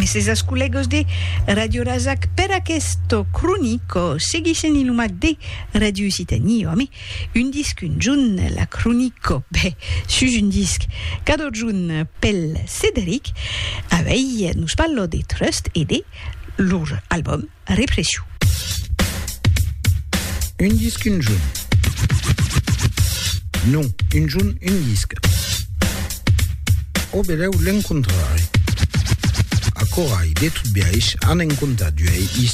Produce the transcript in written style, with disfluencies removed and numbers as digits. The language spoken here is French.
Ces ascollegos de Radio Razak per questo cronico seguisce in lumac de Radio Citanie, mais un disque un joun la cronico, sus un disque cador joun pel Cédric, avec nous parlons de Trust et de leur album Répression. Un disque un joun. Non, un joun un disque. O beleu l'encontrare. A corai de tout biaix an encontat duei